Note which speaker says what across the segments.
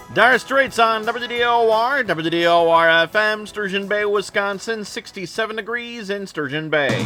Speaker 1: Dire Straits on WDOR, WDOR FM, Sturgeon Bay, Wisconsin, 67 degrees in Sturgeon Bay.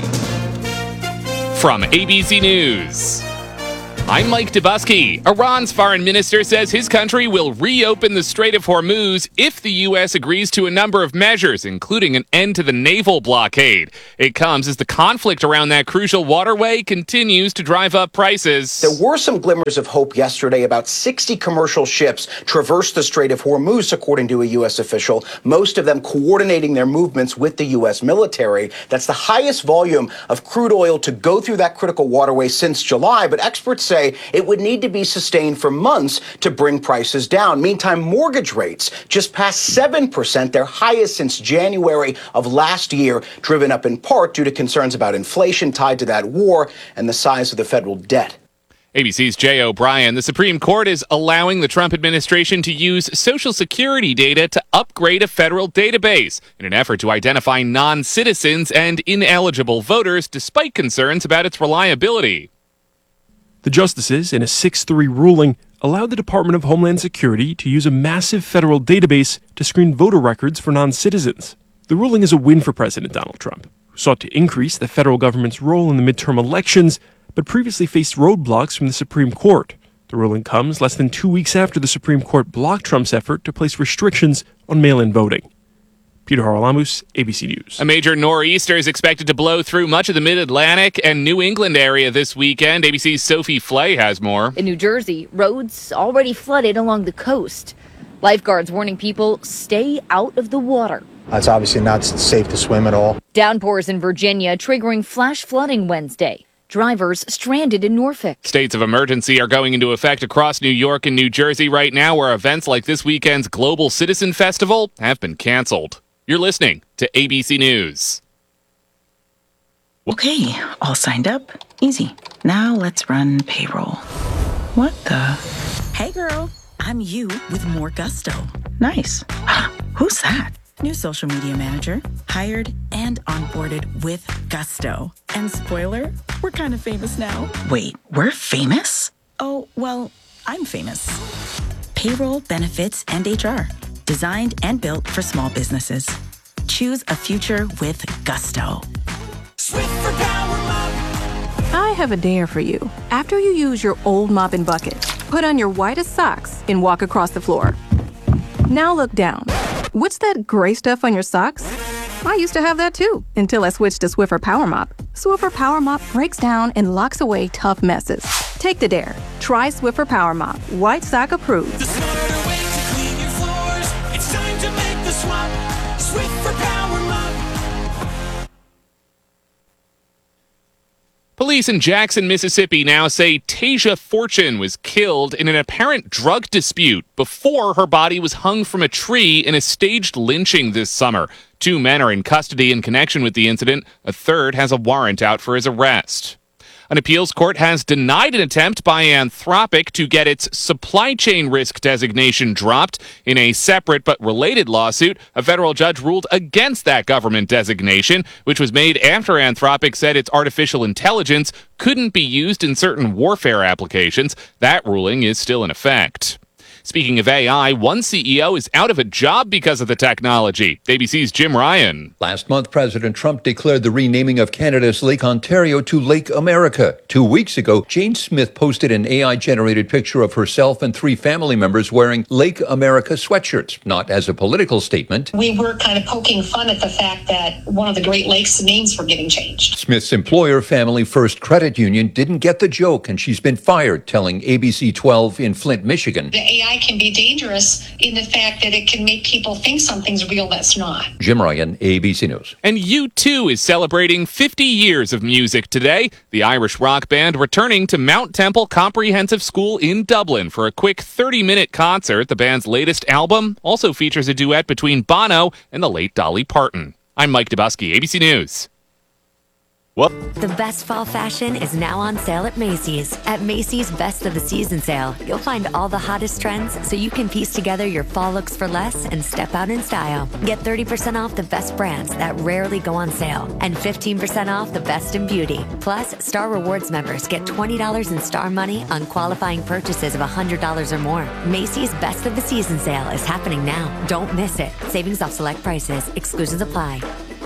Speaker 2: From ABC News, I'm Mike Dubusky. Iran's foreign minister says his country will reopen the Strait of Hormuz if the U.S. agrees to a number of measures, including an end to the naval blockade. It comes as the conflict around that crucial waterway continues to drive up prices.
Speaker 3: There were some glimmers of hope yesterday. About 60 commercial ships traversed the Strait of Hormuz, according to a U.S. official, most of them coordinating their movements with the U.S. military. That's the highest volume of crude oil to go through that critical waterway since July, but experts say it would need to be sustained for months to bring prices down. Meantime, mortgage rates just passed 7%, their highest since January of last year, driven up in part due to concerns about inflation tied to that war and the size of the federal debt.
Speaker 2: ABC's Jay O'Brien. The Supreme Court is allowing the Trump administration to use Social Security data to upgrade a federal database in an effort to identify non-citizens and ineligible voters, despite concerns about its reliability.
Speaker 4: The justices, in a 6-3 ruling, allowed the Department of Homeland Security to use a massive federal database to screen voter records for non-citizens. The ruling is a win for President Donald Trump, who sought to increase the federal government's role in the midterm elections, but previously faced roadblocks from the Supreme Court. The ruling comes less than 2 weeks after the Supreme Court blocked Trump's effort to place restrictions on mail-in voting. Peter Haralamus, ABC News.
Speaker 2: A major nor'easter is expected to blow through much of the Mid-Atlantic and New England area this weekend. ABC's Sophie Flay has more.
Speaker 5: In New Jersey, roads already flooded along the coast. Lifeguards warning people stay out of the water.
Speaker 6: It's obviously not safe to swim at all.
Speaker 5: Downpours in Virginia triggering flash flooding Wednesday. Drivers stranded in Norfolk.
Speaker 2: States of emergency are going into effect across New York and New Jersey right now, where events like this weekend's Global Citizen Festival have been canceled. You're listening to ABC News.
Speaker 7: Okay, all signed up. Easy. Now let's run payroll. What the?
Speaker 8: Hey girl, I'm you with more gusto.
Speaker 7: Nice. Who's that?
Speaker 8: New social media manager, hired and onboarded with gusto. And spoiler, we're kind of famous now.
Speaker 7: Wait, we're famous?
Speaker 8: Oh, well, I'm famous. Payroll, benefits, and HR. Designed and built for small businesses. Choose a future with gusto.
Speaker 9: Swiffer Power Mop. I have a dare for you. After you use your old mop and bucket, put on your whitest socks and walk across the floor. Now look down. What's that gray stuff on your socks? I used to have that too, until I switched to Swiffer Power Mop. Swiffer Power Mop breaks down and locks away tough messes. Take the dare. Try Swiffer Power Mop. White sock approved.
Speaker 10: The smarter way to clean your floors. It's time to make the swap. Swiffer Power Mop.
Speaker 2: Police in Jackson, Mississippi now say Tasia Fortune was killed in an apparent drug dispute before her body was hung from a tree in a staged lynching this summer. 2 men are in custody in connection with the incident. A third has a warrant out for his arrest. An appeals court has denied an attempt by Anthropic to get its supply chain risk designation dropped. In a separate but related lawsuit, a federal judge ruled against that government designation, which was made after Anthropic said its artificial intelligence couldn't be used in certain warfare applications. That ruling is still in effect. Speaking of AI, one CEO is out of a job because of the technology. ABC's Jim Ryan.
Speaker 11: Last month, President Trump declared the renaming of Canada's Lake Ontario to Lake America. 2 weeks ago, Jane Smith posted an AI-generated picture of herself and 3 family members wearing Lake America sweatshirts, not as a political statement.
Speaker 12: We were kind of poking fun at the fact that one of the Great Lakes names were getting changed.
Speaker 11: Smith's employer, Family First Credit Union, didn't get the joke, and she's been fired, telling ABC 12 in Flint, Michigan.
Speaker 12: The AI can be dangerous in the fact that it can make people think something's real that's not.
Speaker 11: Jim Ryan, ABC News.
Speaker 2: And U2 is celebrating 50 years of music today. The Irish rock band returning to Mount Temple Comprehensive School in Dublin for a quick 30-minute concert. The band's latest album also features a duet between Bono and the late Dolly Parton. I'm Mike Dubusky, ABC News.
Speaker 1: What?
Speaker 13: The best fall fashion is now on sale at Macy's. At Macy's Best of the Season sale, you'll find all the hottest trends so you can piece together your fall looks for less and step out in style. Get 30% off the best brands that rarely go on sale and 15% off the best in beauty. Plus, Star Rewards members get $20 in Star money on qualifying purchases of $100 or more. Macy's Best of the Season sale is happening now. Don't miss it. Savings off select prices. Exclusions apply.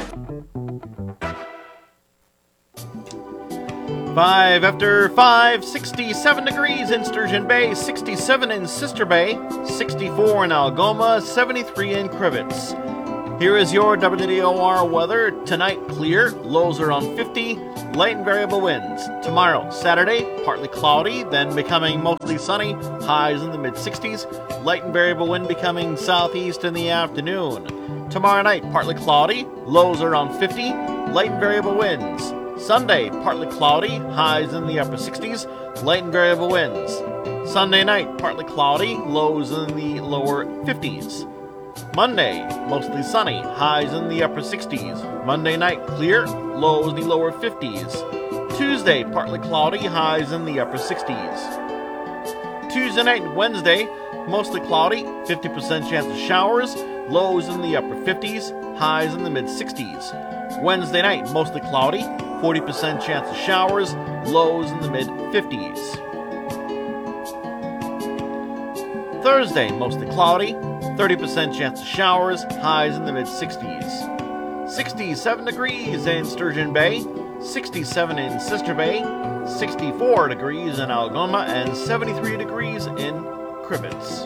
Speaker 1: 5 after 5, 67 degrees in Sturgeon Bay, 67 in Sister Bay, 64 in Algoma, 73 in Crivets. Here is your WDOR weather. Tonight, clear, lows around 50, light and variable winds. Tomorrow, Saturday, partly cloudy, then becoming mostly sunny, highs in the mid-60s, light and variable wind becoming southeast in the afternoon. Tomorrow night, partly cloudy, lows around 50, light and variable winds. Sunday, partly cloudy, highs in the upper 60s, light and variable winds. Sunday night, partly cloudy, lows in the lower 50s. Monday, mostly sunny, highs in the upper 60s. Monday night, clear, lows in the lower 50s. Tuesday, partly cloudy, highs in the upper 60s. Tuesday night and Wednesday, mostly cloudy, 50% chance of showers, lows in the upper 50s, highs in the mid-60s. Wednesday night, mostly cloudy, 40% chance of showers, lows in the mid-50s. Thursday, mostly cloudy, 30% chance of showers, highs in the mid-60s. 67 degrees in Sturgeon Bay, 67 in Sister Bay, 64 degrees in Algoma, and 73 degrees in Crivets.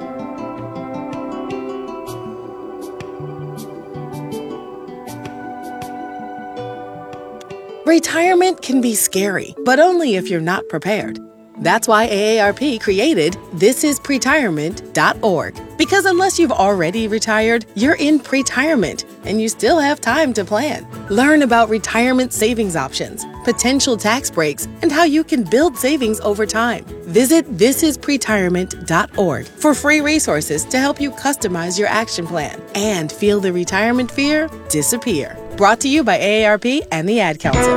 Speaker 14: Retirement can be scary, but only if you're not prepared. That's why AARP created thisispretirement.org. Because unless you've already retired, you're in pretirement, and you still have time to plan. Learn about retirement savings options, potential tax breaks, and how you can build savings over time. Visit thisispretirement.org for free resources to help you customize your action plan and feel the retirement fear disappear. Brought to you by AARP and the Ad Council.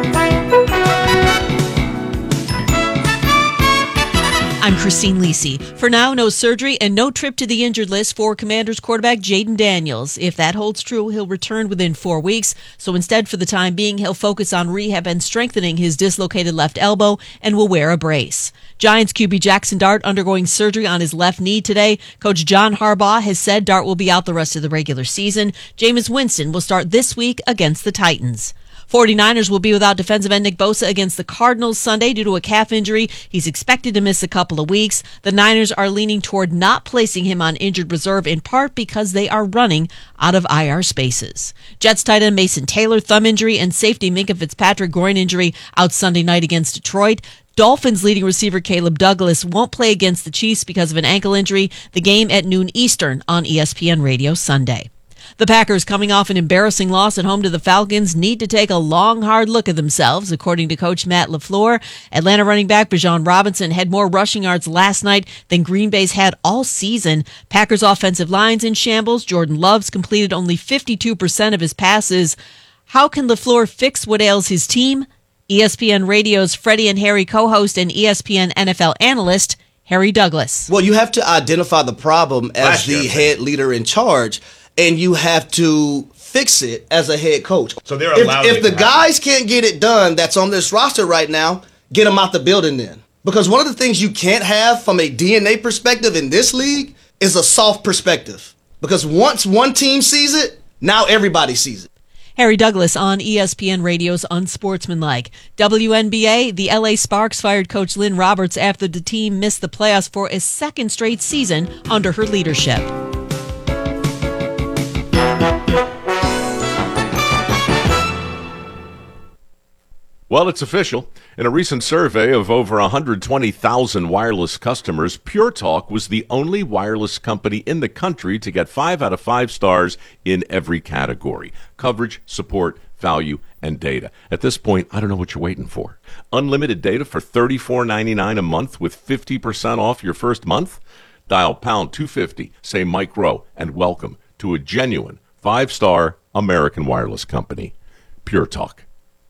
Speaker 15: I'm Christine Lisi. For now, no surgery and no trip to the injured list for Commanders quarterback Jaden Daniels. If that holds true, he'll return within 4 weeks. So instead, for the time being, he'll focus on rehab and strengthening his dislocated left elbow and will wear a brace. Giants QB Jackson Dart undergoing surgery on his left knee today. Coach John Harbaugh has said Dart will be out the rest of the regular season. Jameis Winston will start this week against the Titans. 49ers will be without defensive end Nick Bosa against the Cardinals Sunday due to a calf injury. He's expected to miss a couple of weeks. The Niners are leaning toward not placing him on injured reserve in part because they are running out of IR spaces. Jets tight end Mason Taylor, thumb injury, and safety Minkah Fitzpatrick, groin injury out Sunday night against Detroit. Dolphins leading receiver Caleb Douglas won't play against the Chiefs because of an ankle injury. The game at noon Eastern on ESPN Radio Sunday. The Packers, coming off an embarrassing loss at home to the Falcons, need to take a long, hard look at themselves, according to Coach Matt LaFleur. Atlanta running back Bijan Robinson had more rushing yards last night than Green Bay's had all season. Packers' offensive line's in shambles. Jordan Love's completed only 52% of his passes. How can LaFleur fix what ails his team? ESPN Radio's Freddie and Harry co-host and ESPN NFL analyst Harry Douglas.
Speaker 16: Well, you have to identify the problem as the head leader in charge, and you have to fix it as a head coach.
Speaker 17: So they're allowed
Speaker 16: if the guys can't get it done that's on this roster right now, get them out the building then. Because one of the things you can't have from a DNA perspective in this league is a soft perspective. Because once one team sees it, now everybody sees it.
Speaker 15: Harry Douglas on ESPN Radio's Unsportsmanlike. WNBA, the LA Sparks fired Coach Lynn Roberts after the team missed the playoffs for a second straight season under her leadership.
Speaker 17: Well, it's official. In a recent survey of over 120,000 wireless customers, Pure Talk was the only wireless company in the country to get 5 out of 5 stars in every category: coverage, support, value, and data. At this point, I don't know what you're waiting for. Unlimited data for $34.99 a month with 50% off your first month? Dial pound 250, say Mike Rowe, and welcome to a genuine 5-star American wireless company, Pure Talk.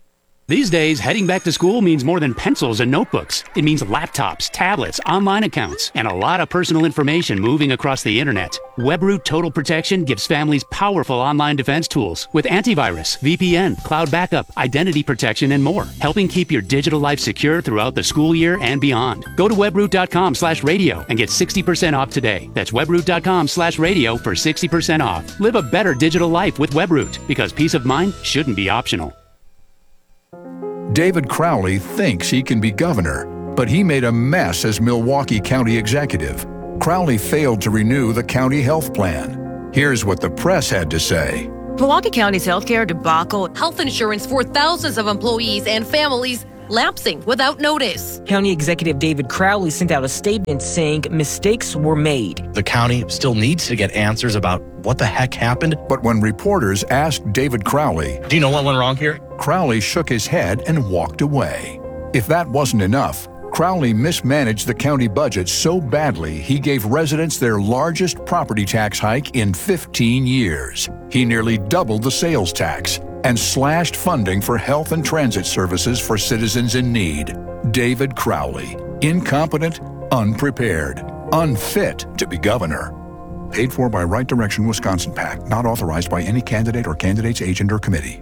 Speaker 18: These days, heading back to school means more than pencils and notebooks. It means laptops, tablets, online accounts, and a lot of personal information moving across the internet. Webroot Total Protection gives families powerful online defense tools with antivirus, VPN, cloud backup, identity protection, and more, helping keep your digital life secure throughout the school year and beyond. Go to webroot.com/radio and get 60% off today. That's webroot.com/radio for 60% off. Live a better digital life with Webroot, because peace of mind shouldn't be optional.
Speaker 19: David Crowley thinks he can be governor, but he made a mess as Milwaukee County executive. Crowley failed to renew the county health plan. Here's what the press had to say.
Speaker 20: Milwaukee County's healthcare debacle, health insurance for thousands of employees and families lapsing without notice.
Speaker 21: County Executive David Crowley sent out a statement saying mistakes were made.
Speaker 22: The county still needs to get answers about what the heck happened.
Speaker 19: But when reporters asked David Crowley,
Speaker 22: "Do you know what went wrong here?"
Speaker 19: Crowley shook his head and walked away. If that wasn't enough, Crowley mismanaged the county budget so badly he gave residents their largest property tax hike in 15 years. He nearly doubled the sales tax and slashed funding for health and transit services for citizens in need. David Crowley, incompetent, unprepared, unfit to be governor. Paid for by Right Direction Wisconsin PAC, not authorized by any candidate or candidate's agent or committee.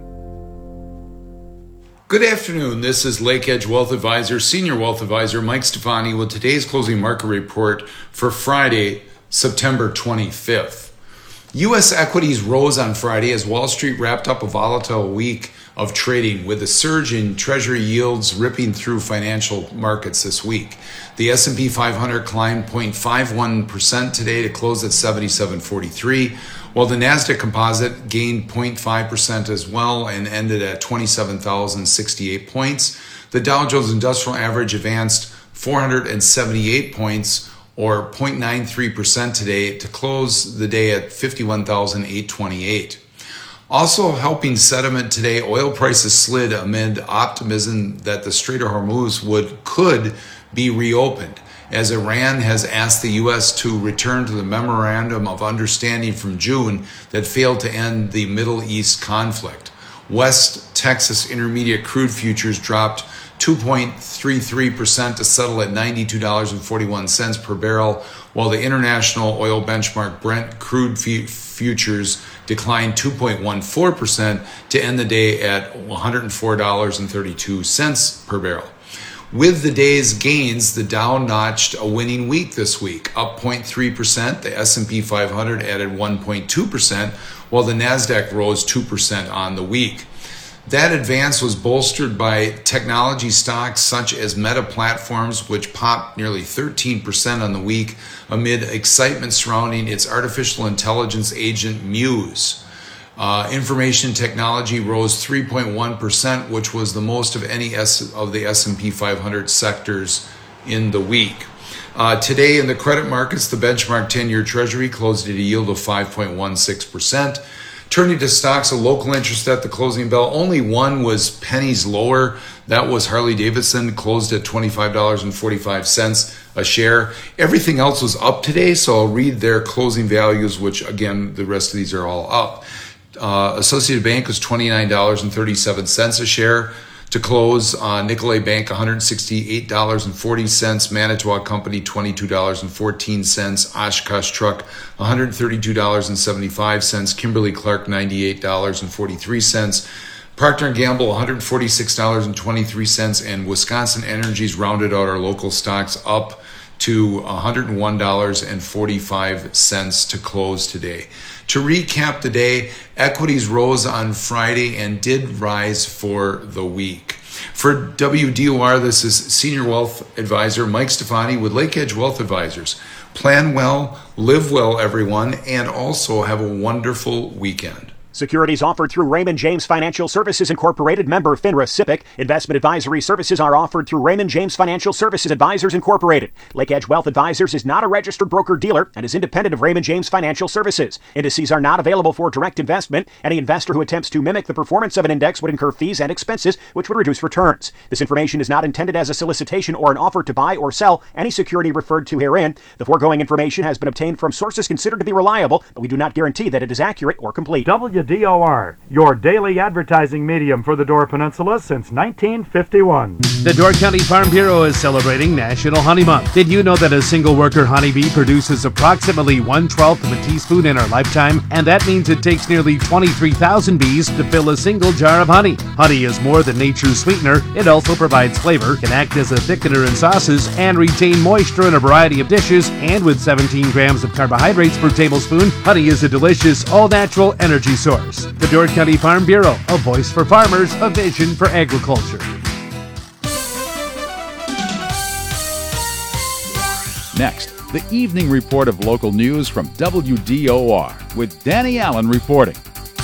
Speaker 23: Good afternoon. This is Lake Edge Wealth Advisor, Senior Wealth Advisor Mike Stefani with today's closing market report for Friday, September 25th. U.S. equities rose on Friday as Wall Street wrapped up a volatile week of trading with a surge in Treasury yields ripping through financial markets this week. The S&P 500 climbed 0.51% today to close at 7743, while the Nasdaq Composite gained 0.5% as well and ended at 27,068 points. The Dow Jones Industrial Average advanced 478 points, or 0.93% today, to close the day at 51,828. Also helping sentiment today, oil prices slid amid optimism that the Strait of Hormuz could be reopened, as Iran has asked the U.S. to return to the Memorandum of Understanding from June that failed to end the Middle East conflict. West Texas Intermediate crude futures dropped 2.33% to settle at $92.41 per barrel, while the international oil benchmark Brent crude futures declined 2.14% to end the day at $104.32 per barrel. With the day's gains, the Dow notched a winning week this week, up 0.3%. The S&P 500 added 1.2%, while the Nasdaq rose 2% on the week. That advance was bolstered by technology stocks such as Meta Platforms, which popped nearly 13% on the week amid excitement surrounding its artificial intelligence agent Muse. Information technology rose 3.1%, which was the most of any of the S&P 500 sectors in the week. Today in the credit markets, the benchmark 10-year Treasury closed at a yield of 5.16%. Turning to stocks of local interest at the closing bell, only one was pennies lower. That was Harley-Davidson, closed at $25.45 a share. Everything else was up today, so I'll read their closing values, which, again, the rest of these are all up. Associated Bank was $29.37 a share to close. Nicolay Bank, $168.40. Manitowoc Company, $22.14. Oshkosh Truck, $132.75. Kimberly-Clark, $98.43. Procter & Gamble, $146.23. And Wisconsin Energy's rounded out our local stocks up to $101.45 to close today. To recap the day, equities rose on Friday and did rise for the week. For WDOR, this is Senior Wealth Advisor Mike Stefani with Lake Edge Wealth Advisors. Plan well, live well, everyone, and also have a wonderful weekend.
Speaker 24: Securities offered through Raymond James Financial Services Incorporated, member FINRA SIPC. Investment advisory services are offered through Raymond James Financial Services Advisors Incorporated. Lake Edge Wealth Advisors is not a registered broker-dealer and is independent of Raymond James Financial Services. Indices are not available for direct investment. Any investor who attempts to mimic the performance of an index would incur fees and expenses, which would reduce returns. This information is not intended as a solicitation or an offer to buy or sell any security referred to herein. The foregoing information has been obtained from sources considered to be reliable, but we do not guarantee that it is accurate or complete.
Speaker 3: WDOR, your daily advertising medium for the Door Peninsula since 1951.
Speaker 4: The Door County Farm Bureau is celebrating National Honey Month. Did you know that a single worker honeybee produces approximately 1/12 of a teaspoon in her lifetime? And that means it takes nearly 23,000 bees to fill a single jar of honey. Honey is more than nature's sweetener. It also provides flavor, can act as a thickener in sauces, and retain moisture in a variety of dishes. And with 17 grams of carbohydrates per tablespoon, honey is a delicious, all-natural energy source. The Door County Farm Bureau, a voice for farmers, a vision for agriculture.
Speaker 5: Next, the evening report of local news from WDOR with Danny Allen reporting.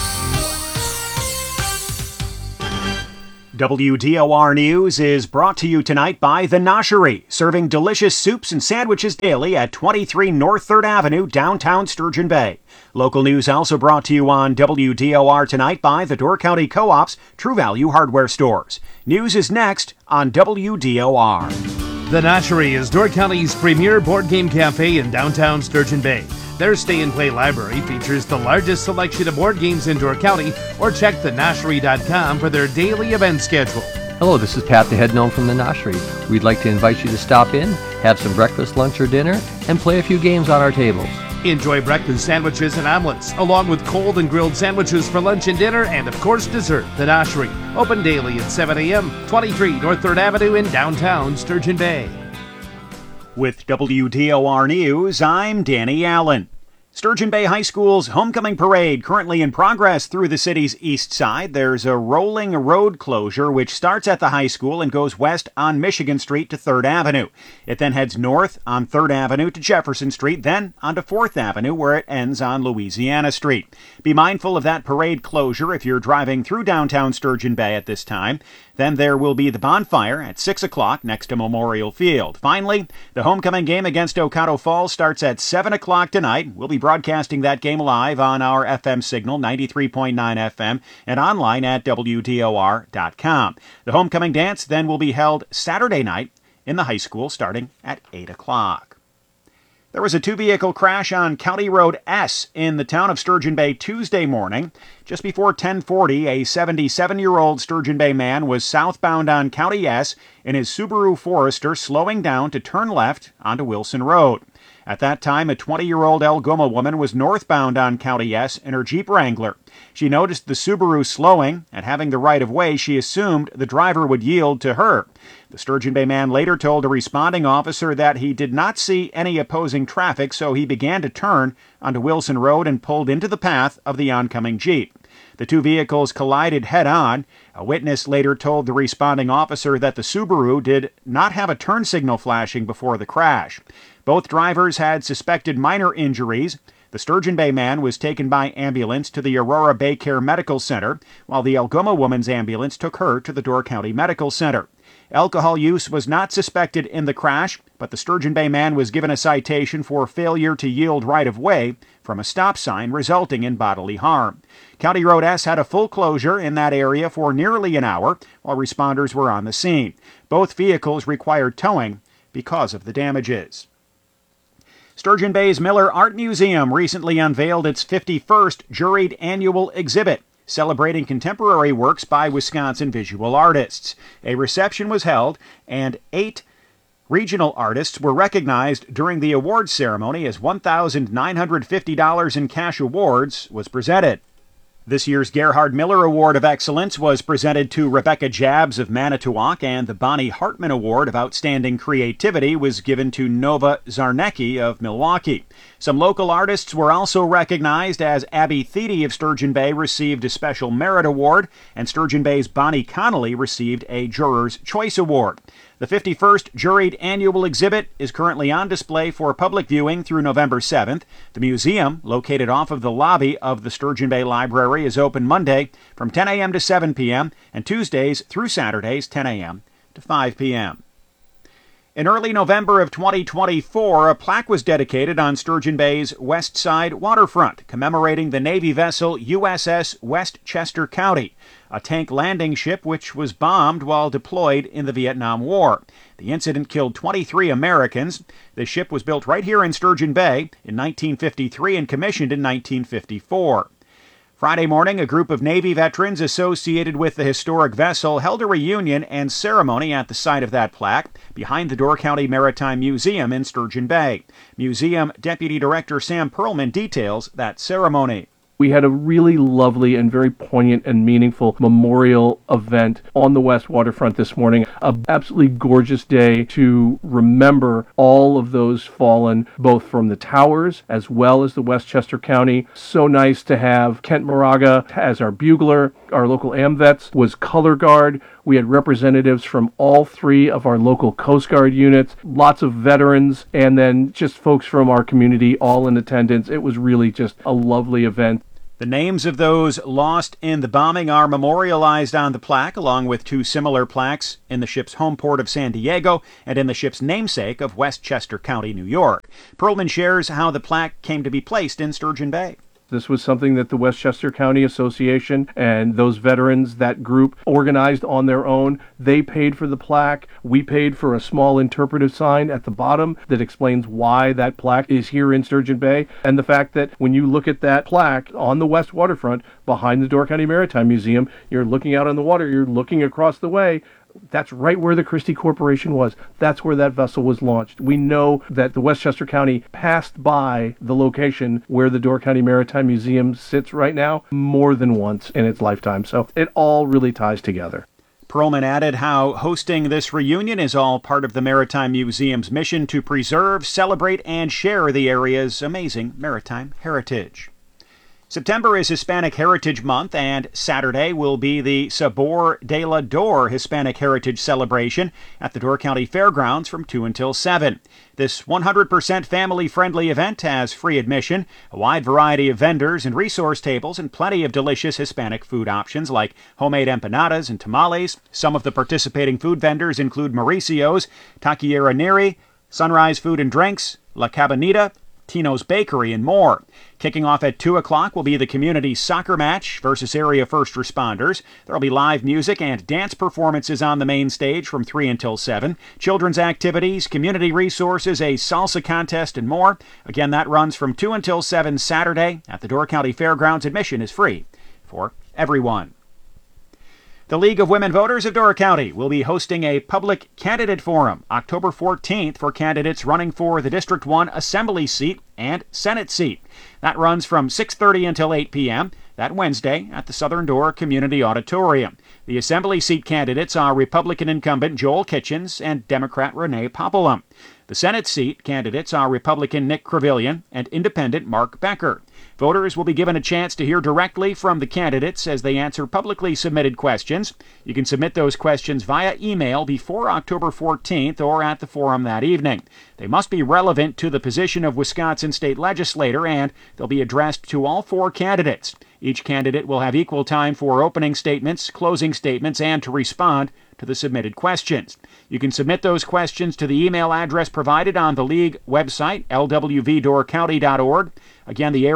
Speaker 24: WDOR News is brought to you tonight by The Noshery, serving delicious soups and sandwiches daily at 23 North 3rd Avenue, downtown Sturgeon Bay. Local news also brought to you on WDOR tonight by the Door County Co-op's True Value Hardware Stores. News is next on WDOR.
Speaker 4: The Noshery is Door County's premier board game cafe in downtown Sturgeon Bay. Their Stay and Play library features the largest selection of board games in Door County, or check thenoshery.com for their daily event schedule.
Speaker 6: Hello, this is Pat the Head Gnome from the Noshery. We'd like to invite you to stop in, have some breakfast, lunch, or dinner, and play a few games on our tables.
Speaker 4: Enjoy breakfast sandwiches and omelets, along with cold and grilled sandwiches for lunch and dinner, and of course dessert. The Noshery, open daily at 7 a.m., 23 North 3rd Avenue in downtown Sturgeon Bay.
Speaker 24: With WDOR News, I'm Danny Allen. Sturgeon Bay High School's homecoming parade currently in progress through the city's east side. There's a rolling road closure which starts at the high school and goes west on Michigan Street to 3rd Avenue. It then heads north on 3rd Avenue to Jefferson Street, then onto 4th Avenue where it ends on Louisiana Street. Be mindful of that parade closure if you're driving through downtown Sturgeon Bay at this time. Then there will be the bonfire at 6 o'clock next to Memorial Field. Finally, the homecoming game against Ocado Falls starts at 7 o'clock tonight. We'll be broadcasting that game live on our FM signal, 93.9 FM, and online at WDOR.com. The homecoming dance then will be held Saturday night in the high school starting at 8 o'clock. There was a two-vehicle crash on County Road S in the town of Sturgeon Bay Tuesday morning. Just before 10:40, a 77-year-old Sturgeon Bay man was southbound on County S in his Subaru Forester, slowing down to turn left onto Wilson Road. At that time, a 20-year-old Algoma woman was northbound on County S in her Jeep Wrangler. She noticed the Subaru slowing, and having the right-of-way, she assumed the driver would yield to her. The Sturgeon Bay man later told a responding officer that he did not see any opposing traffic, so he began to turn onto Wilson Road and pulled into the path of the oncoming Jeep. The two vehicles collided head-on. A witness later told the responding officer that the Subaru did not have a turn signal flashing before the crash. Both drivers had suspected minor injuries. The Sturgeon Bay man was taken by ambulance to the Aurora Bay Care Medical Center, while the Algoma woman's ambulance took her to the Door County Medical Center. Alcohol use was not suspected in the crash, but the Sturgeon Bay man was given a citation for failure to yield right-of-way from a stop sign, resulting in bodily harm. County Road S had a full closure in that area for nearly an hour while responders were on the scene. Both vehicles required towing because of the damages. Sturgeon Bay's Miller Art Museum recently unveiled its 51st juried annual exhibit, celebrating contemporary works by Wisconsin visual artists. A reception was held, and 8 regional artists were recognized during the awards ceremony as $1,950 in cash awards was presented. This year's Gerhard Miller Award of Excellence was presented to Rebecca Jabs of Manitowoc, and the Bonnie Hartman Award of Outstanding Creativity was given to Nova Zarnecki of Milwaukee. Some local artists were also recognized, as Abby Thede of Sturgeon Bay received a Special Merit Award, and Sturgeon Bay's Bonnie Connolly received a Juror's Choice Award. The 51st juried annual exhibit is currently on display for public viewing through November 7th. The museum, located off of the lobby of the Sturgeon Bay Library, is open Monday from 10 a.m. to 7 p.m. and Tuesdays through Saturdays 10 a.m. to 5 p.m. In early November of 2024, a plaque was dedicated on Sturgeon Bay's west side waterfront, commemorating the Navy vessel USS Westchester County, a tank landing ship which was bombed while deployed in the Vietnam War. The incident killed 23 Americans. The ship was built right here in Sturgeon Bay in 1953 and commissioned in 1954. Friday morning, a group of Navy veterans associated with the historic vessel held a reunion and ceremony at the site of that plaque behind the Door County Maritime Museum in Sturgeon Bay. Museum Deputy Director Sam Perlman details that ceremony.
Speaker 7: We had a really lovely and very poignant and meaningful memorial event on the West Waterfront this morning. An absolutely gorgeous day to remember all of those fallen, both from the towers as well as the Westchester County. So nice to have Kent Moraga as our bugler. Our local AMVETS was color guard. We had representatives from all three of our local Coast Guard units, lots of veterans, and then just folks from our community all in attendance. It was really just a lovely event.
Speaker 24: The names of those lost in the bombing are memorialized on the plaque, along with two similar plaques in the ship's home port of San Diego and in the ship's namesake of Westchester County, New York. Perlman shares how the plaque came to be placed in Sturgeon Bay.
Speaker 7: This was something that the Westchester County Association and those veterans, that group, organized on their own. They paid for the plaque. We paid for a small interpretive sign at the bottom that explains why that plaque is here in Sturgeon Bay. And the fact that when you look at that plaque on the West Waterfront behind the Door County Maritime Museum, you're looking out on the water, you're looking across the way. That's right where the Christie Corporation was. That's where that vessel was launched. We know that the Westchester County passed by the location where the Door County Maritime Museum sits right now more than once in its lifetime. So it all really ties together.
Speaker 24: Perlman added how hosting this reunion is all part of the Maritime Museum's mission to preserve, celebrate, and share the area's amazing maritime heritage. September is Hispanic Heritage Month, and Saturday will be the Sabor de la Door Hispanic Heritage Celebration at the Door County Fairgrounds from 2 until 7. This 100% family-friendly event has free admission, a wide variety of vendors and resource tables, and plenty of delicious Hispanic food options like homemade empanadas and tamales. Some of the participating food vendors include Mauricio's, Taqueria Neri, Sunrise Food and Drinks, La Cabanita, Tino's Bakery, and more. Kicking off at 2 o'clock will be the community soccer match versus area first responders. There will be live music and dance performances on the main stage from 3 until 7. Children's activities, community resources, a salsa contest, and more. Again, that runs from 2 until 7 Saturday at the Door County Fairgrounds. Admission is free for everyone. The League of Women Voters of Door County will be hosting a public candidate forum October 14th for candidates running for the District 1 Assembly seat and Senate seat. That runs from 6:30 until 8 p.m. that Wednesday at the Southern Door Community Auditorium. The Assembly seat candidates are Republican incumbent Joel Kitchens and Democrat Renee Popolum. The Senate seat candidates are Republican Nick Crevillian and Independent Mark Becker. Voters will be given a chance to hear directly from the candidates as they answer publicly submitted questions. You can submit those questions via email before October 14th or at the forum that evening. They must be relevant to the position of Wisconsin state legislator, and they'll be addressed to all 4 candidates. Each candidate will have equal time for opening statements, closing statements, and to respond to the submitted questions. You can submit those questions to the email address provided on the League website, lwvdoorcounty.org. Again, the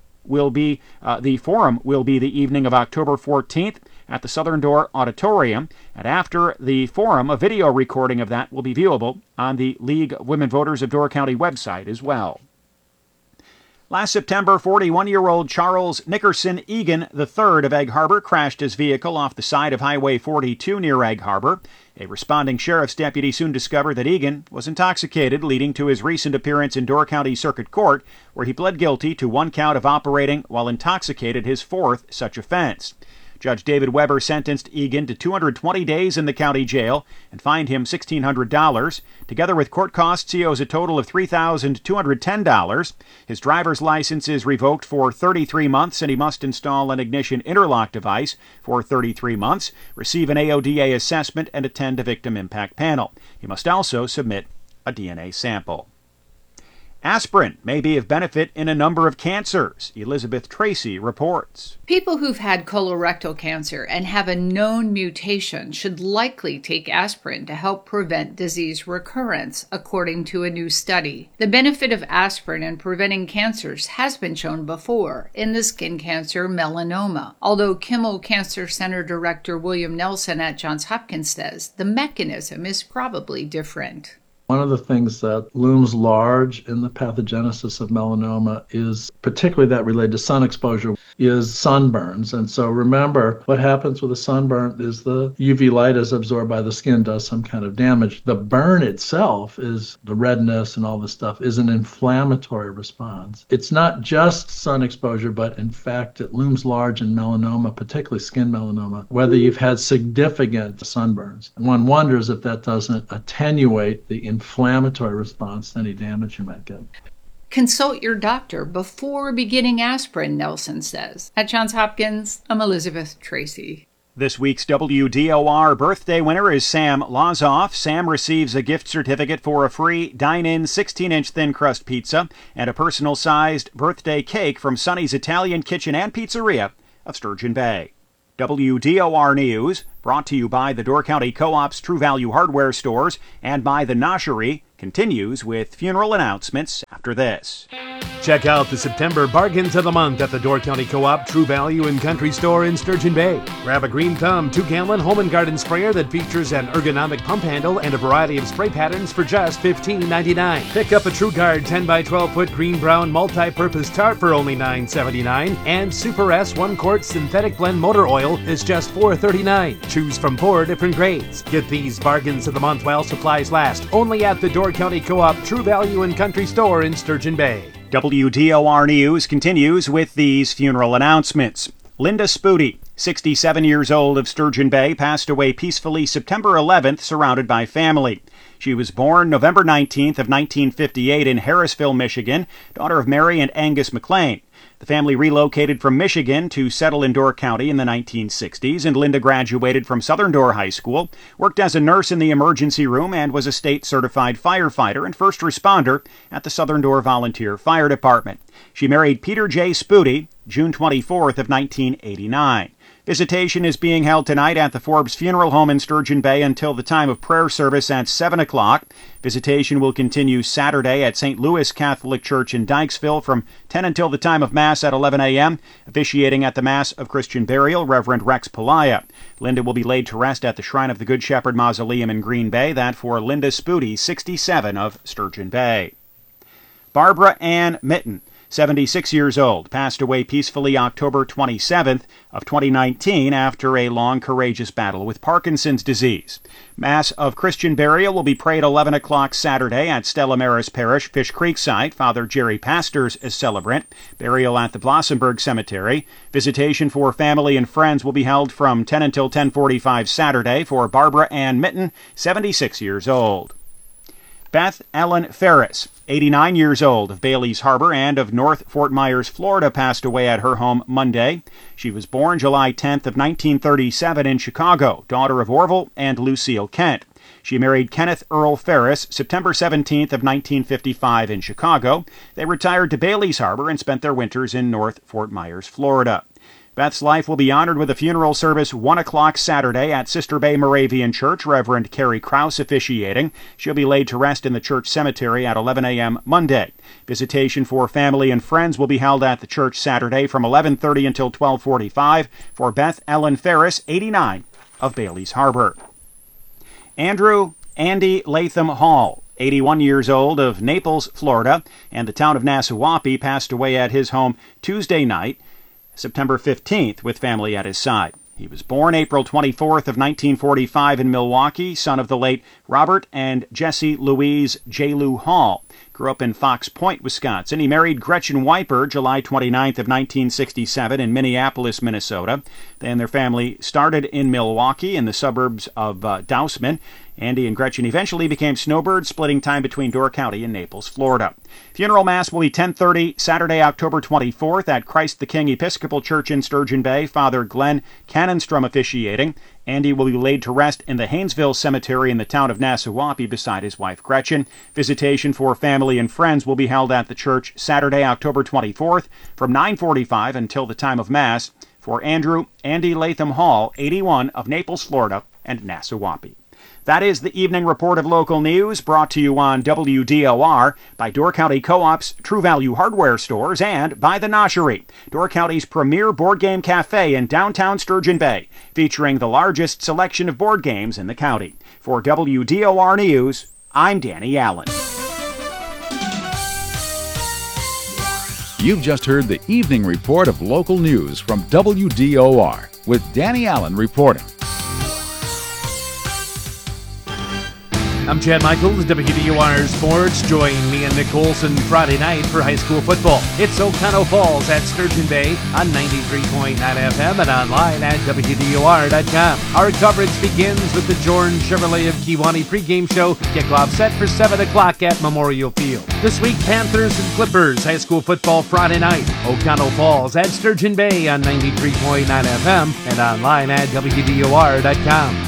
Speaker 24: forum will be the evening of October 14th at the Southern Door Auditorium. And after the forum, a video recording of that will be viewable on the League of Women Voters of Door County website as well. Last September, 41-year-old Charles Nickerson Egan III of Egg Harbor crashed his vehicle off the side of Highway 42 near Egg Harbor. A responding sheriff's deputy soon discovered that Egan was intoxicated, leading to his recent appearance in Door County Circuit Court, where he pled guilty to 1 count of operating while intoxicated, his 4th such offense. Judge David Weber sentenced Egan to 220 days in the county jail and fined him $1,600. Together with court costs, he owes a total of $3,210. His driver's license is revoked for 33 months, and he must install an ignition interlock device for 33 months, receive an AODA assessment, and attend a victim impact panel. He must also submit a DNA sample. Aspirin may be of benefit in a number of cancers. Elizabeth Tracy reports.
Speaker 8: People who've had colorectal cancer and have a known mutation should likely take aspirin to help prevent disease recurrence, according to a new study. The benefit of aspirin in preventing cancers has been shown before in the skin cancer melanoma, although Kimmel Cancer Center Director William Nelson at Johns Hopkins says the mechanism is probably different.
Speaker 9: One of the things that looms large in the pathogenesis of melanoma is, particularly that related to sun exposure, is sunburns. And so remember, what happens with a sunburn is the UV light is absorbed by the skin, does some kind of damage. The burn itself is the redness and all this stuff is an inflammatory response. It's not just sun exposure, but in fact, it looms large in melanoma, particularly skin melanoma, whether you've had significant sunburns. And one wonders if that doesn't attenuate the inflammatory response to any damage you might get.
Speaker 8: Consult your doctor before beginning aspirin, Nelson says. At Johns Hopkins, I'm Elizabeth Tracy.
Speaker 24: This week's WDOR birthday winner is Sam Lazoff. Sam receives a gift certificate for a free dine-in 16-inch thin crust pizza and a personal-sized birthday cake from Sonny's Italian Kitchen and Pizzeria of Sturgeon Bay. WDOR News, brought to you by the Door County Co-op's True Value Hardware stores and by the Noshery, continues with funeral announcements after this.
Speaker 4: Check out the September bargains of the month at the Door County Co-op True Value and Country Store in Sturgeon Bay. Grab a Green Thumb 2-gallon home and garden sprayer that features an ergonomic pump handle and a variety of spray patterns for just $15.99. Pick up a True Guard 10 by 12-foot green-brown multi-purpose tarp for only $9.79, and Super S 1-quart synthetic blend motor oil is just $4.39. Choose from 4 different grades. Get these bargains of the month while supplies last, only at the Door County Co-op True Value and Country Store in Sturgeon Bay.
Speaker 24: WDOR News continues with these funeral announcements. Linda Spooty, 67 years old, of Sturgeon Bay, passed away peacefully September 11th, surrounded by family. She was born November 19th of 1958 in Harrisville, Michigan, daughter of Mary and Angus McLean. The family relocated from Michigan to settle in Door County in the 1960s, and Linda graduated from Southern Door High School, worked as a nurse in the emergency room, and was a state-certified firefighter and first responder at the Southern Door Volunteer Fire Department. She married Peter J. Spooty June 24th of 1989. Visitation is being held tonight at the Forbes Funeral Home in Sturgeon Bay until the time of prayer service at 7 o'clock. Visitation will continue Saturday at St. Louis Catholic Church in Dykesville from 10 until the time of Mass at 11 a.m. Officiating at the Mass of Christian Burial, Reverend Rex Pelaya. Linda will be laid to rest at the Shrine of the Good Shepherd Mausoleum in Green Bay. That for Linda Spooty, 67, of Sturgeon Bay. Barbara Ann Mitten, 76 years old, passed away peacefully October 27th of 2019 after a long, courageous battle with Parkinson's disease. Mass of Christian Burial will be prayed 11 o'clock Saturday at Stella Maris Parish, Fish Creek site. Father Jerry Pastors is celebrant. Burial at the Blossemburg Cemetery. Visitation for family and friends will be held from 10 until 10:45 Saturday for Barbara Ann Mitten, 76 years old. Beth Ellen Ferris, 89 years old, of Bailey's Harbor and of North Fort Myers, Florida, passed away at her home Monday. She was born July 10th of 1937 in Chicago, daughter of Orville and Lucille Kent. She married Kenneth Earl Ferris September 17th of 1955 in Chicago. They retired to Bailey's Harbor and spent their winters in North Fort Myers, Florida. Beth's life will be honored with a funeral service 1 o'clock Saturday at Sister Bay Moravian Church, Reverend Carrie Krause officiating. She'll be laid to rest in the church cemetery at 11 a.m. Monday. Visitation for family and friends will be held at the church Saturday from 11:30 until 12:45 for Beth Ellen Ferris, 89, of Bailey's Harbor. Andy Latham Hall, 81 years old, of Naples, Florida, and the town of Nassauwaupee, passed away at his home Tuesday night, September 15th, with family at his side. He was born April 24th of 1945 in Milwaukee, son of the late Robert and Jessie Louise J. Lou Hall. Grew up in Fox Point, Wisconsin. He married Gretchen Wiper July 29th of 1967 in Minneapolis, Minnesota. Then their family started in Milwaukee in the suburbs of Dousman. Andy and Gretchen eventually became snowbirds, splitting time between Door County and Naples, Florida. Funeral Mass will be 10:30 Saturday, October 24th at Christ the King Episcopal Church in Sturgeon Bay. Father Glenn Cannonstrom officiating. Andy will be laid to rest in the Haynesville Cemetery in the town of Nassauwaupee beside his wife Gretchen. Visitation for family and friends will be held at the church Saturday, October 24th from 9:45 until the time of Mass for Andy Latham Hall, 81, of Naples, Florida, and Nassauwaupee. That is the evening report of local news, brought to you on WDOR by Door County Co-op's True Value Hardware stores and by the Noshery, Door County's premier board game cafe in downtown Sturgeon Bay, featuring the largest selection of board games in the county. For WDOR News,
Speaker 2: I'm Danny Allen.
Speaker 5: You've just heard the evening report of local news from WDOR with Danny Allen reporting.
Speaker 4: I'm Chad Michaels, WDOR Sports. Join me and Nick Olson Friday night for high school football. It's Oconto Falls at Sturgeon Bay on 93.9 FM and online at WDOR.com. Our coverage begins with the Jordan Chevrolet of Kewanee pregame show. Kickoff set for 7 o'clock at Memorial Field. This week, Panthers and Clippers high school football Friday night. Oconto Falls at Sturgeon Bay on 93.9 FM and online at WDOR.com.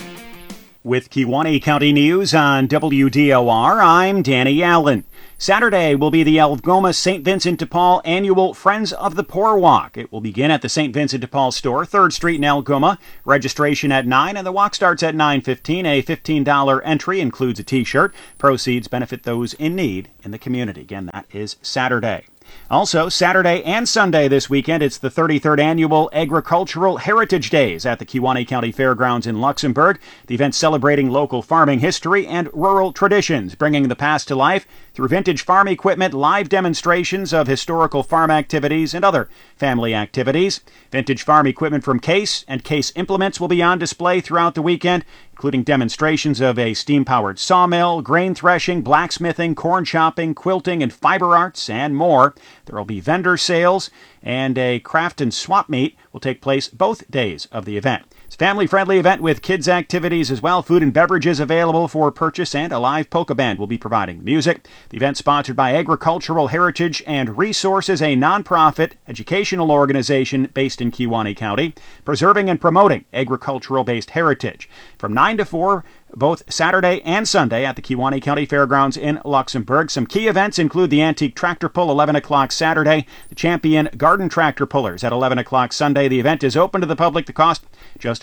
Speaker 2: With Kewanee County News on WDOR, I'm Danny Allen. Saturday will be the Algoma St. Vincent de Paul annual Friends of the Poor Walk. It will begin at the St. Vincent de Paul store, 3rd Street in Algoma. Registration at 9 and the walk starts at 9:15. A $15 entry includes a t-shirt. Proceeds benefit those in need in the community. Again, that is Saturday. Also, Saturday and Sunday this weekend, it's the 33rd Annual Agricultural Heritage Days at the Kewanee County Fairgrounds in Luxembourg. The event celebrating local farming history and rural traditions, bringing the past to life through vintage farm equipment, live demonstrations of historical farm activities, and other family activities. Vintage farm equipment from Case and Case Implements will be on display throughout the weekend, including demonstrations of a steam-powered sawmill, grain threshing, blacksmithing, corn chopping, quilting, and fiber arts, and more. There will be vendor sales, and a craft and swap meet will take place both days of the event. It's a family-friendly event with kids' activities as well. Food and beverages available for purchase, and a live polka band will be providing the music. The event sponsored by Agricultural Heritage and Resources, a nonprofit educational organization based in Kewanee County, preserving and promoting agricultural-based heritage. From 9 to 4, both Saturday and Sunday at the Kewanee County Fairgrounds in Luxembourg. Some key events include the Antique Tractor Pull, 11 o'clock Saturday, the Champion Garden Tractor Pullers at 11 o'clock Sunday. The event is open to the public. The cost, just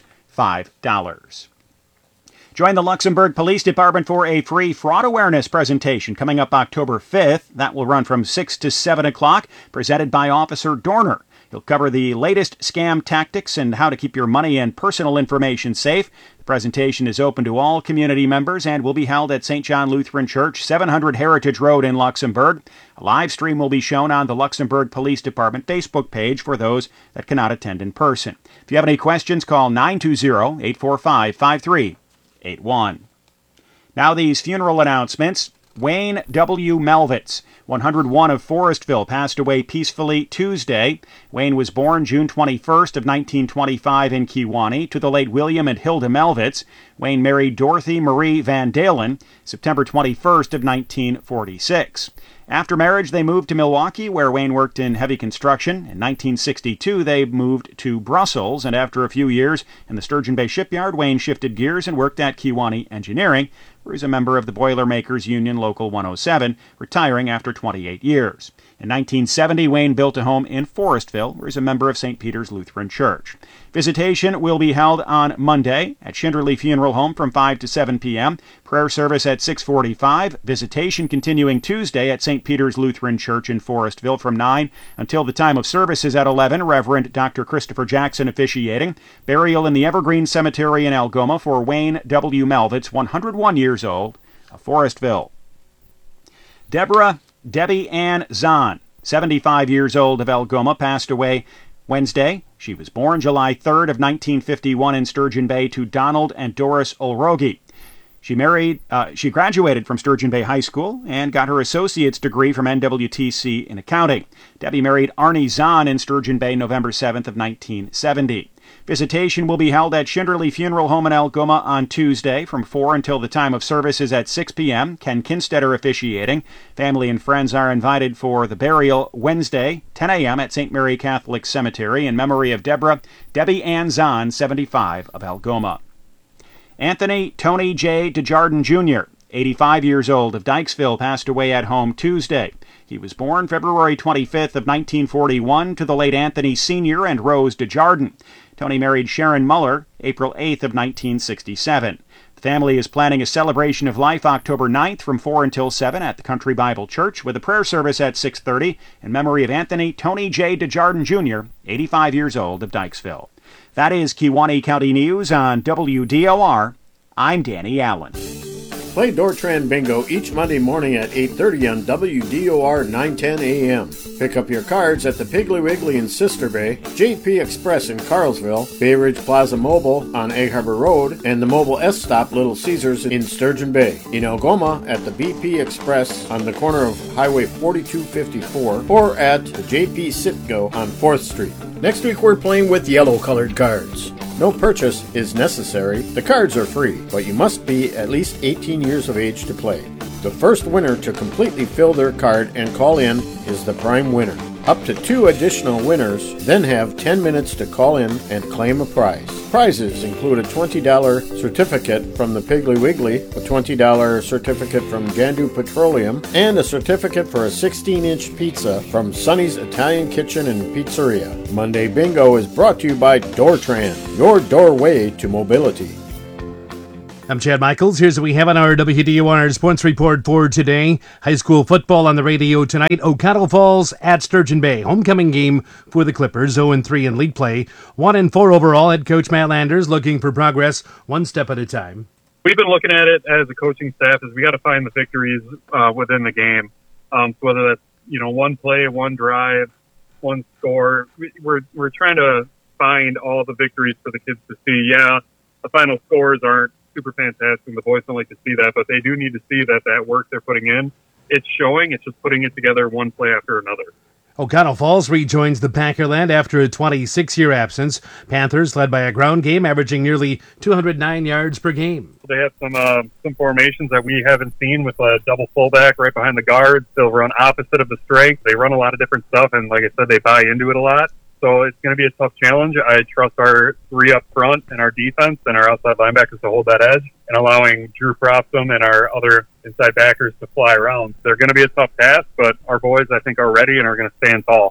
Speaker 2: $5. Join the Luxembourg Police Department for a free fraud awareness presentation coming up October 5th. That will run from 6 to 7 o'clock, presented by Officer Dorner. He'll cover the latest scam tactics and how to keep your money and personal information safe. The presentation is open to all community members and will be held at St. John Lutheran Church, 700 Heritage Road in Luxembourg. A live stream will be shown on the Luxembourg Police Department Facebook page for those that cannot attend in person. If you have any questions, call 920-845-5381. Now these funeral announcements. Wayne W. Melvitz, 101 of Forestville, passed away peacefully Tuesday. Wayne was born June 21st of 1925 in Kewanee to the late William and Hilda Melvitz. Wayne married Dorothy Marie Van Dalen September 21st of 1946. After marriage, they moved to Milwaukee, where Wayne worked in heavy construction. In 1962, they moved to Brussels, and after a few years in the Sturgeon Bay shipyard, Wayne shifted gears and worked at Kewanee Engineering, where he's a member of the Boilermakers Union Local 107, retiring after 28 years. In 1970, Wayne built a home in Forestville, where he's a member of St. Peter's Lutheran Church. Visitation will be held on Monday at Schinderly Funeral Home from 5 to 7 p.m. Prayer service at 6:45. Visitation continuing Tuesday at St. Peter's Lutheran Church in Forestville from 9 until the time of service is at 11. Reverend Dr. Christopher Jackson officiating. Burial in the Evergreen Cemetery in Algoma for Wayne W. Melvitz, 101 years old, of Forestville. Debbie Ann Zahn, 75 years old, of Algoma, passed away Wednesday. She was born July 3rd of 1951 in Sturgeon Bay to Donald and Doris Olrogi. She graduated from Sturgeon Bay High School and got her associate's degree from NWTC in accounting. Debbie married Arnie Zahn in Sturgeon Bay November 7th of 1970. Visitation will be held at Schinderly Funeral Home in Algoma on Tuesday from 4 until the time of service is at 6 p.m. Ken Kinstetter officiating. Family and friends are invited for the burial Wednesday, 10 a.m. at St. Mary Catholic Cemetery in memory of Debbie Ann Zahn, 75, of Algoma. Anthony Tony J. DeJardin Jr., 85 years old, of Dykesville, passed away at home Tuesday. He was born February 25th of 1941 to the late Anthony Sr. and Rose DeJardin. Tony married Sharon Muller April 8th of 1967. The family is planning a celebration of life October 9th from 4 until 7 at the Country Bible Church with a prayer service at 6:30 in memory of Anthony Tony J. DeJardin Jr., 85 years old, of Dykesville. That is Kewanee County News on WDOR. I'm Danny Allen.
Speaker 10: Play Dortran Bingo each Monday morning at 8:30 on WDOR 910 AM. Pick up your cards at the Piggly Wiggly in Sister Bay, JP Express in Carlsville, Bay Ridge Plaza Mobile on Egg Harbor Road, and the Mobile S Stop Little Caesars in Sturgeon Bay. In Algoma at the BP Express on the corner of Highway 4254 or at the JP Sitco on 4th Street. Next week we're playing with yellow-colored cards. No purchase is necessary. The cards are free, but you must be at least 18 years of age to play. The first winner to completely fill their card and call in is the prime winner. Up to 2 additional winners then have 10 minutes to call in and claim a prize. Prizes include a $20 certificate from the Piggly Wiggly, a $20 certificate from Gandu Petroleum, and a certificate for a 16-inch pizza from Sonny's Italian Kitchen and Pizzeria. Monday Bingo is brought to you by Dortran, your doorway to mobility.
Speaker 4: I'm Chad Michaels. Here's what we have on our WDOR Sports Report for today. High school football on the radio tonight. O'Connell Falls at Sturgeon Bay. Homecoming game for the Clippers. 0-3 in league play. 1-4 overall. Head coach Matt Landers looking for progress one step at a time.
Speaker 11: We've been looking at it as a coaching staff is we got to find the victories within the game. So whether that's, one play, one drive, one score, we're trying to find all the victories for the kids to see. Yeah, the final scores aren't super fantastic, and the boys don't like to see that, but they do need to see that work they're putting in, it's showing. It's just putting it together one play after another.
Speaker 4: O'Connell Falls rejoins the Packerland after a 26-year absence. Panthers led by a ground game, averaging nearly 209 yards per game.
Speaker 11: They have some formations that we haven't seen with a double fullback right behind the guards. They'll run opposite of the strength. They run a lot of different stuff, and like I said, they buy into it a lot. So it's going to be a tough challenge. I trust our 3 up front and our defense and our outside linebackers to hold that edge and allowing Drew Frostum and our other inside backers to fly around. They're going to be a tough task, but our boys, I think, are ready and are going to stand tall.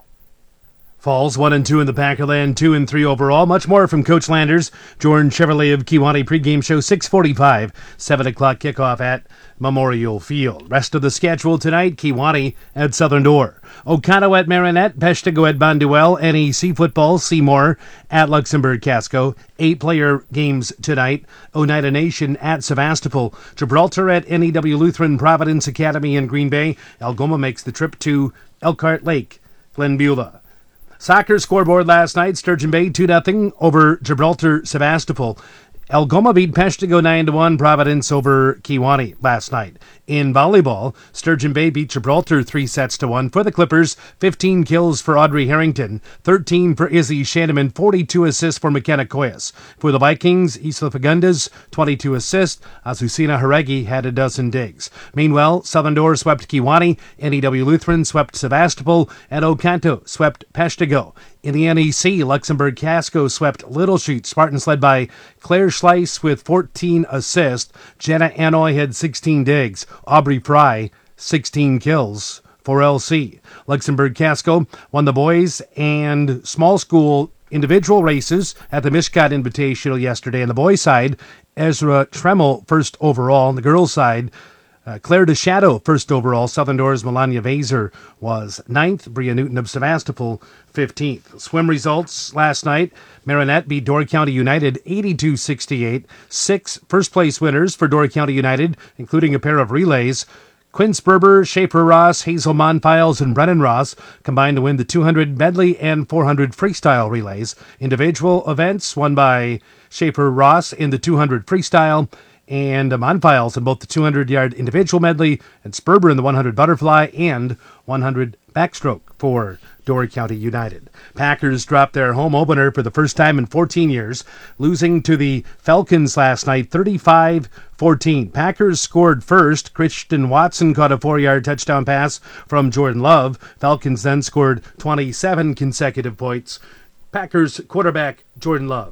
Speaker 4: Falls 1-2 in the Packerland, 2-3 overall. Much more from Coach Landers. Jordan Chevrolet of Kewanee pregame show 6:45, 7 o'clock kickoff at Memorial Field. Rest of the schedule tonight: Kewanee at Southern Door, Oconto at Marinette, Peshtigo at Bonduelle, NEC football, Seymour at Luxembourg Casco. 8-player games tonight: Oneida Nation at Sevastopol, Gibraltar at NEW Lutheran, Providence Academy in Green Bay. Algoma makes the trip to Elkhart Lake, Glenbeulah. Soccer scoreboard last night: Sturgeon Bay 2-0 over Gibraltar Sevastopol. Algoma beat Peshtigo 9-1, Providence over Kewanee last night. In volleyball, Sturgeon Bay beat Gibraltar 3-1 for the Clippers. 15 kills for Audrey Harrington, 13 for Izzy Shandeman, 42 assists for McKenna Koyas. For the Vikings, Isla Fagundes, 22 assists. Azucena Haregi had a dozen digs. Meanwhile, Southern Door swept Kewanee, NEW Lutheran swept Sevastopol, and Oconto swept Peshtigo. In the NEC, Luxembourg Casco swept Little Chute. Spartans led by Claire Schleiss with 14 assists. Jenna Anoy had 16 digs. Aubrey Fry, 16 kills for LC. Luxembourg Casco won the boys and small school individual races at the Mishkat Invitational yesterday. On the boys' side, Ezra Tremmel first overall. On the girls' side, Claire DeShadow first overall. Southern Door's Melania Vaser was 9th. Bria Newton of Sevastopol 15th. Swim results last night: Marinette beat Door County United 82-68. 6 first-place winners for Door County United, including a pair of relays. Quinn Sperber, Schaefer Ross, Hazel Monfiles, and Brennan Ross combined to win the 200 medley and 400 freestyle relays. Individual events won by Schaefer Ross in the 200 freestyle and Monfiles in both the 200-yard individual medley, and Sperber in the 100 butterfly and 100 backstroke for Door County United. Packers dropped their home opener for the first time in 14 years, losing to the Falcons last night 35-14. Packers scored first. Christian Watson caught a 4-yard touchdown pass from Jordan Love. Falcons then scored 27 consecutive points. Packers quarterback Jordan Love.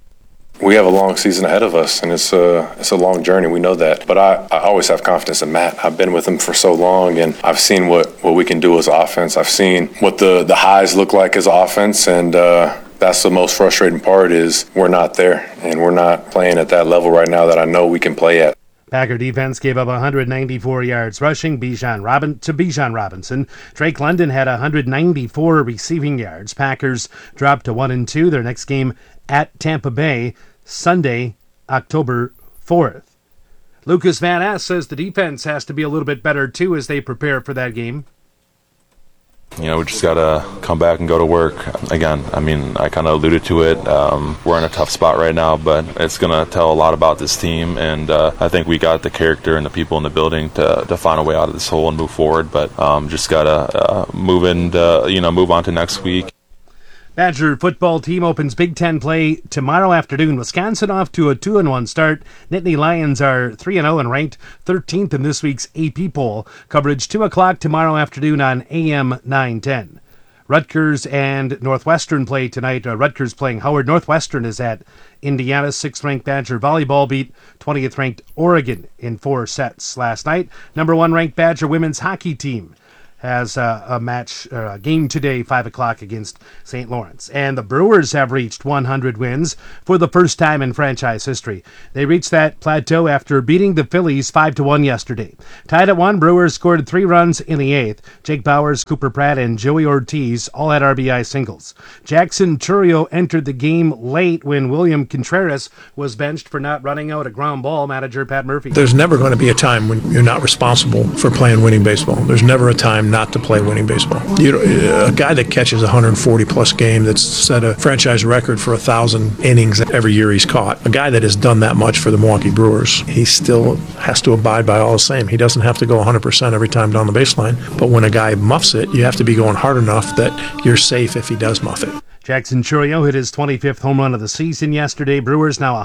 Speaker 12: We have a long season ahead of us, and it's a long journey. We know that. But I always have confidence in Matt. I've been with him for so long, and I've seen what we can do as offense. I've seen what the highs look like as offense, and that's the most frustrating part is we're not there, and we're not playing at that level right now that I know we can play at.
Speaker 4: Packer defense gave up 194 yards rushing to Bijan Robinson. Drake London had 194 receiving yards. Packers dropped to 1-2. Their next game at Tampa Bay, Sunday, October 4th. Lucas Van Ness says the defense has to be a little bit better, too, as they prepare for that game.
Speaker 1: We just got to come back and go to work. Again, I kind of alluded to it. We're in a tough spot right now, but it's going to tell a lot about this team. And I think we got the character and the people in the building to find a way out of this hole and move forward. But just got to move on to next week.
Speaker 4: Badger football team opens Big Ten play tomorrow afternoon. Wisconsin off to a 2-1 start. Nittany Lions are 3-0 and ranked 13th in this week's AP poll. Coverage 2 o'clock tomorrow afternoon on AM 910. Rutgers and Northwestern play tonight. Rutgers playing Howard. Northwestern is at Indiana. 6th-ranked Badger volleyball beat 20th-ranked Oregon in 4 sets last night. Number 1 ranked Badger women's hockey team has a game today, 5 o'clock against St. Lawrence. And the Brewers have reached 100 wins for the first time in franchise history. They reached that plateau after beating the Phillies 5-1 yesterday. Tied at 1, Brewers scored 3 runs in the 8th. Jake Bowers, Cooper Pratt, and Joey Ortiz all had RBI singles. Jackson Chourio entered the game late when William Contreras was benched for not running out a ground ball. Manager Pat Murphy.
Speaker 13: There's never going to be a time when you're not responsible for playing winning baseball. There's never a time not to play winning baseball. A guy that catches 140-plus game that's set a franchise record for 1,000 innings every year he's caught, a guy that has done that much for the Milwaukee Brewers, he still has to abide by all the same. He doesn't have to go 100% every time down the baseline, but when a guy muffs it, you have to be going hard enough that you're safe if he does muff it.
Speaker 4: Jackson Chourio hit his 25th home run of the season yesterday. Brewers now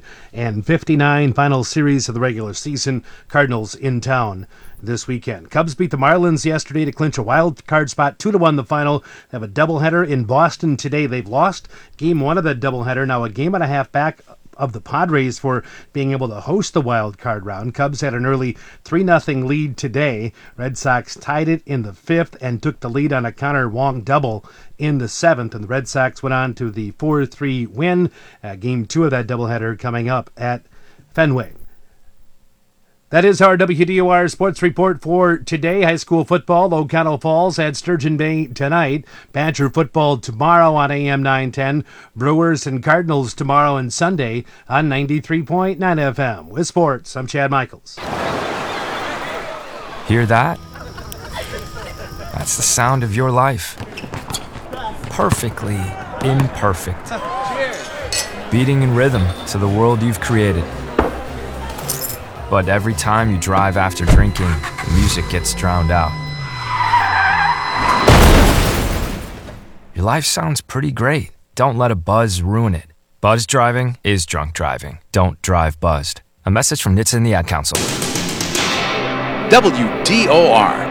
Speaker 4: 159, final series of the regular season. Cardinals in town this weekend. Cubs beat the Marlins yesterday to clinch a wild card spot, 2-1 the final. They have a doubleheader in Boston today. They've lost game 1 of that doubleheader, now a game and a half back of the Padres for being able to host the wild card round. Cubs had an early 3-0 lead today. Red Sox tied it in the 5th and took the lead on a Connor Wong double in the 7th, and the Red Sox went on to the 4-3 win. Game 2 of that doubleheader coming up at Fenway. That is our WDOR Sports Report for today. High school football, O'Connell Falls at Sturgeon Bay tonight. Badger football tomorrow on AM 910. Brewers and Cardinals tomorrow and Sunday on 93.9 FM. With sports, I'm Chad Michaels.
Speaker 14: Hear that? That's the sound of your life. Perfectly imperfect. Beating in rhythm to the world you've created. But every time you drive after drinking, the music gets drowned out. Your life sounds pretty great. Don't let a buzz ruin it. Buzz driving is drunk driving. Don't drive buzzed. A message from NHTSA and the Ad Council.
Speaker 5: WDOR